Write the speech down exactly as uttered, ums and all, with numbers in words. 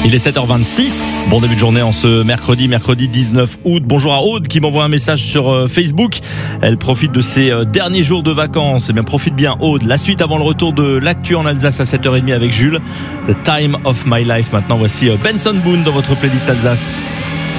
Il est sept heures vingt-six, bon début de journée en ce mercredi, mercredi dix-neuf août. Bonjour à Aude qui m'envoie un message sur Facebook. Elle profite de ses derniers jours de vacances. Eh bien, profite bien Aude. La suite avant le retour de l'actu en Alsace à sept heures trente avec Jules. The Time of My Life. Maintenant, voici Benson Boone dans votre playlist Alsace.